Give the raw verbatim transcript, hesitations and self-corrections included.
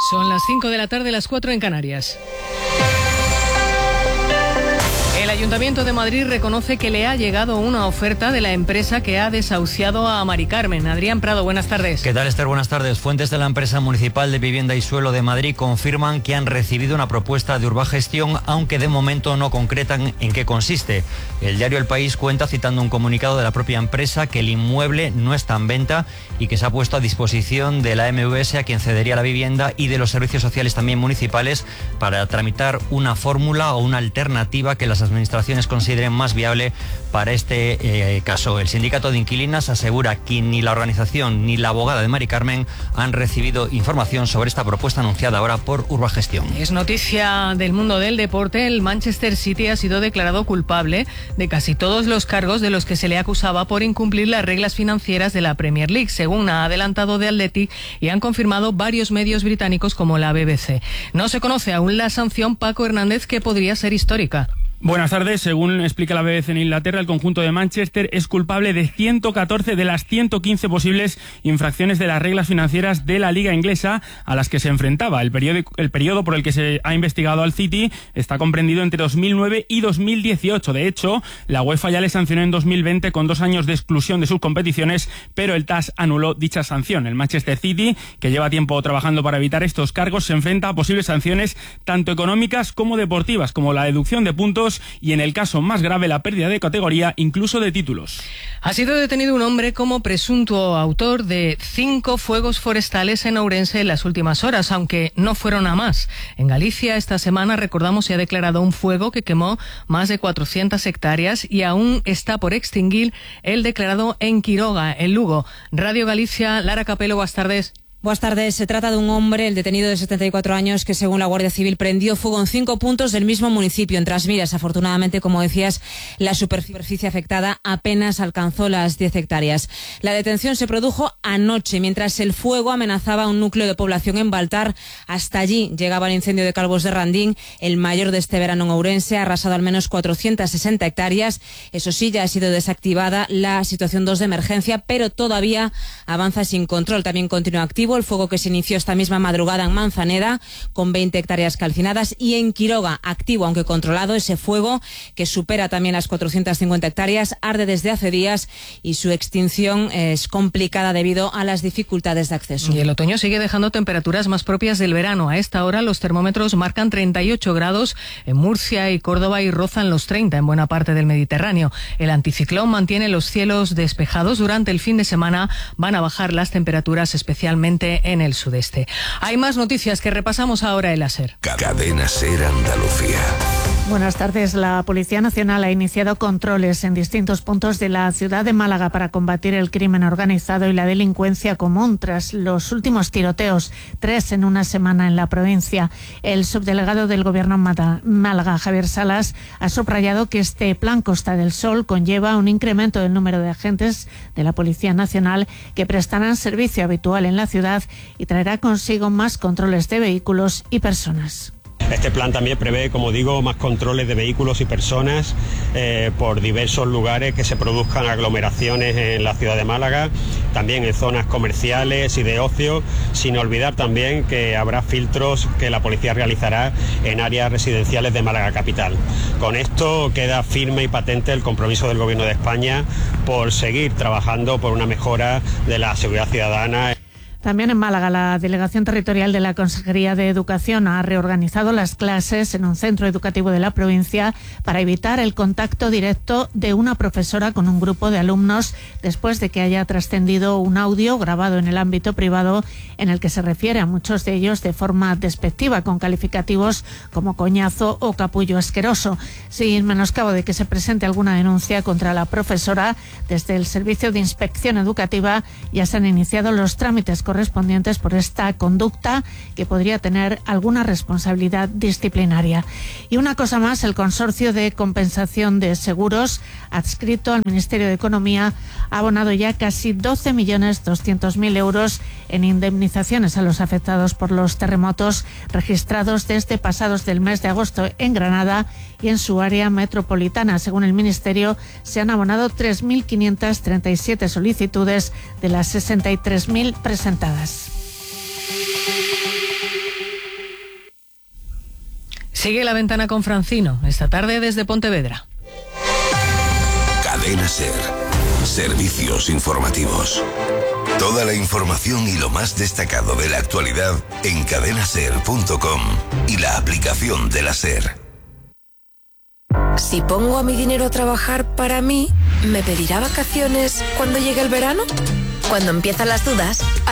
Son las cinco de la tarde, las cuatro en Canarias. El Ayuntamiento de Madrid reconoce que le ha llegado una oferta de la empresa que ha desahuciado a Mari Carmen. Adrián Prado, buenas tardes. ¿Qué tal, Esther? Buenas tardes. Fuentes de la empresa municipal de vivienda y suelo de Madrid confirman que han recibido una propuesta de Urbagestión, aunque de momento no concretan en qué consiste. El diario El País cuenta, citando un comunicado de la propia empresa, que el inmueble no está en venta y que se ha puesto a disposición de la M V S, a quien cedería la vivienda, y de los servicios sociales también municipales, para tramitar una fórmula o una alternativa que las administraciones consideren más viable para este eh, caso. El sindicato de inquilinas asegura que ni la organización ni la abogada de Mari Carmen han recibido información sobre esta propuesta anunciada ahora por Urbagestión. Es noticia del mundo del deporte. El Manchester City ha sido declarado culpable de casi todos los cargos de los que se le acusaba por incumplir las reglas financieras de la Premier League, según ha adelantado The Athletic y han confirmado varios medios británicos como la B B C. No se conoce aún la sanción, Paco Hernández, que podría ser histórica. Buenas tardes. Según explica la B B C en Inglaterra, el conjunto de Manchester es culpable de ciento catorce de las ciento quince posibles infracciones de las reglas financieras de la liga inglesa a las que se enfrentaba. El periodo, el periodo por el que se ha investigado al City está comprendido entre dos mil nueve y dos mil dieciocho. De hecho, la UEFA ya le sancionó en dos mil veinte con dos años de exclusión de sus competiciones, pero el T A S anuló dicha sanción. El Manchester City, que lleva tiempo trabajando para evitar estos cargos, se enfrenta a posibles sanciones tanto económicas como deportivas, como la deducción de puntos y, en el caso más grave, la pérdida de categoría, incluso de títulos. Ha sido detenido un hombre como presunto autor de cinco fuegos forestales en Ourense en las últimas horas, aunque no fueron a más. En Galicia esta semana, recordamos, se ha declarado un fuego que quemó más de cuatrocientas hectáreas y aún está por extinguir el declarado en Quiroga, en Lugo. Radio Galicia, Lara Capelo, buenas tardes. Buenas tardes. Se trata de un hombre, el detenido de setenta y cuatro años, que según la Guardia Civil prendió fuego en cinco puntos del mismo municipio, en Trasmiras. Afortunadamente, como decías, la superficie afectada apenas alcanzó las diez hectáreas. La detención se produjo anoche, mientras el fuego amenazaba un núcleo de población en Baltar. Hasta allí llegaba el incendio de Calvos de Randín, el mayor de este verano en Ourense. Ha arrasado al menos cuatrocientas sesenta hectáreas. Eso sí, ya ha sido desactivada la situación dos de emergencia, pero todavía avanza sin control. También continúa activo el fuego que se inició esta misma madrugada en Manzaneda, con veinte hectáreas calcinadas, y en Quiroga, activo aunque controlado, ese fuego que supera también las cuatrocientas cincuenta hectáreas, arde desde hace días y su extinción es complicada debido a las dificultades de acceso. Y el otoño sigue dejando temperaturas más propias del verano. A esta hora los termómetros marcan treinta y ocho grados en Murcia y Córdoba y rozan los treinta en buena parte del Mediterráneo. El anticiclón mantiene los cielos despejados. Durante el fin de semana van a bajar las temperaturas, especialmente en el sudeste. Hay más noticias que repasamos ahora en la SER. Cadena SER Andalucía. Buenas tardes. La Policía Nacional ha iniciado controles en distintos puntos de la ciudad de Málaga para combatir el crimen organizado y la delincuencia común tras los últimos tiroteos, tres en una semana en la provincia. El subdelegado del Gobierno en Málaga, Javier Salas, ha subrayado que este plan Costa del Sol conlleva un incremento del número de agentes de la Policía Nacional que prestarán servicio habitual en la ciudad y traerá consigo más controles de vehículos y personas. Este plan también prevé, como digo, más controles de vehículos y personas eh, por diversos lugares, que se produzcan aglomeraciones en la ciudad de Málaga, también en zonas comerciales y de ocio, sin olvidar también que habrá filtros que la policía realizará en áreas residenciales de Málaga capital. Con esto queda firme y patente el compromiso del Gobierno de España por seguir trabajando por una mejora de la seguridad ciudadana. También en Málaga, la Delegación Territorial de la Consejería de Educación ha reorganizado las clases en un centro educativo de la provincia para evitar el contacto directo de una profesora con un grupo de alumnos después de que haya trascendido un audio grabado en el ámbito privado en el que se refiere a muchos de ellos de forma despectiva, con calificativos como coñazo o capullo asqueroso. Sin menoscabo de que se presente alguna denuncia contra la profesora, desde el Servicio de Inspección Educativa ya se han iniciado los trámites correspondientes por esta conducta que podría tener alguna responsabilidad disciplinaria. Y una cosa más, el Consorcio de Compensación de Seguros, adscrito al Ministerio de Economía, ha abonado ya casi doce millones doscientos mil euros en indemnizaciones a los afectados por los terremotos registrados desde pasados del mes de agosto en Granada y en su área metropolitana. Según el Ministerio, se han abonado tres mil quinientas treinta y siete solicitudes de las sesenta y tres mil presentadas. Sigue La Ventana con Francino, esta tarde desde Pontevedra. Cadena SER. Servicios informativos. Toda la información y lo más destacado de la actualidad en cadena ser punto com y la aplicación de la SER. Si pongo a mi dinero a trabajar para mí, ¿me pedirá vacaciones cuando llegue el verano? Cuando empiezan las dudas,